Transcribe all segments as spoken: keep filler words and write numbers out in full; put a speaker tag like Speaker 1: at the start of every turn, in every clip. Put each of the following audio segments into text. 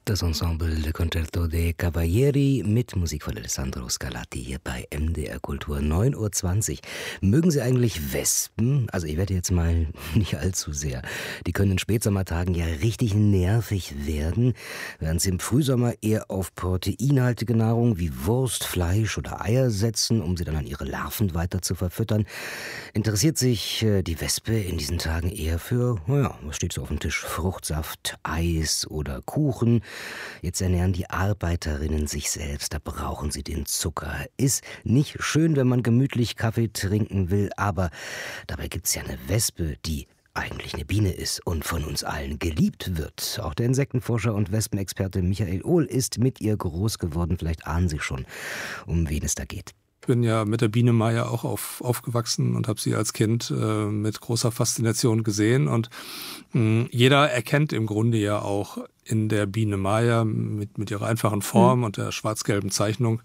Speaker 1: Das Ensemble Le Concerto dei Cavalieri mit Musik von Alessandro Scarlatti hier bei M D R Kultur, neun Uhr zwanzig. Mögen Sie eigentlich Wespen? Also ich werde jetzt mal nicht allzu sehr. Die können in Spätsommertagen ja richtig nervig werden, während sie im Frühsommer eher auf proteinhaltige Nahrung wie Wurst, Fleisch oder Eier setzen, um sie dann an ihre Larven weiter zu verfüttern. Interessiert sich äh, die Wespe in diesen Tagen eher für, naja, was steht so auf dem Tisch? Fruchtsaft, Eis oder Kuchen? Jetzt ernähren die Arbeiterinnen sich selbst, da brauchen sie den Zucker. Ist nicht schön, wenn man gemütlich Kaffee trinken will, aber dabei gibt's ja eine Wespe, die eigentlich eine Biene ist und von uns allen geliebt wird. Auch der Insektenforscher und Wespenexperte Michael Ohl ist mit ihr groß geworden. Vielleicht ahnen Sie schon, um wen es da geht.
Speaker 2: Ich bin ja mit der Biene Maya auch auf, aufgewachsen und habe sie als Kind äh, mit großer Faszination gesehen. Und mh, jeder erkennt im Grunde ja auch in der Biene Maya mit, mit ihrer einfachen Form mhm. und der schwarz-gelben Zeichnung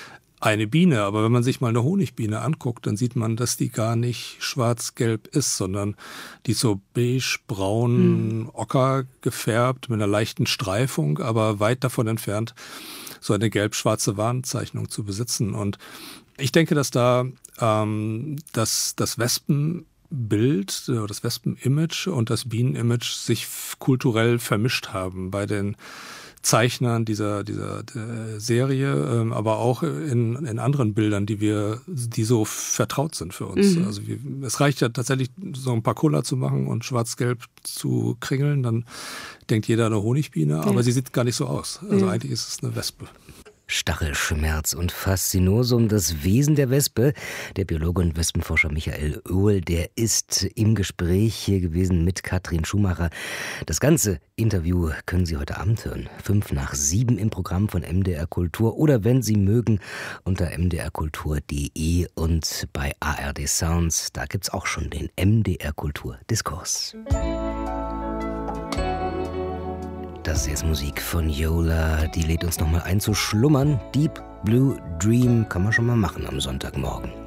Speaker 2: eine Biene. Aber wenn man sich mal eine Honigbiene anguckt, dann sieht man, dass die gar nicht schwarz-gelb ist, sondern die ist so beige-braun, mhm. ocker gefärbt mit einer leichten Streifung, aber weit davon entfernt, so eine gelb-schwarze Warnzeichnung zu besitzen. Und ich denke, dass da ähm, das, das Wespenbild, das Wespen-Image und das Bienen-Image sich kulturell vermischt haben bei den Zeichnern dieser, dieser Serie, ähm, aber auch in, in anderen Bildern, die wir, die so vertraut sind für uns. Mhm. Also wir, es reicht ja tatsächlich, so ein paar Cola zu machen und schwarz-gelb zu kringeln, dann denkt jeder eine Honigbiene, ja. aber sie sieht gar nicht so aus. Also mhm. eigentlich ist es eine Wespe.
Speaker 1: Stachelschmerz und Faszinosum, das Wesen der Wespe. Der Biologe und Wespenforscher Michael Ohl, der ist im Gespräch hier gewesen mit Katrin Schumacher. Das ganze Interview können Sie heute Abend hören. Fünf nach sieben im Programm von M D R Kultur oder wenn Sie mögen unter m d r kultur punkt d e und bei A R D Sounds. Da gibt's auch schon den M D R Kultur Diskurs. Das ist jetzt Musik von Yola, die lädt uns nochmal ein zu schlummern. Deep Blue Dream kann man schon mal machen am Sonntagmorgen.